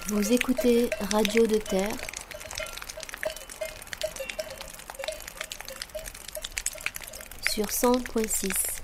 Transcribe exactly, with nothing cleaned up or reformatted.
Vous écoutez Radio de Terre sur cent point six.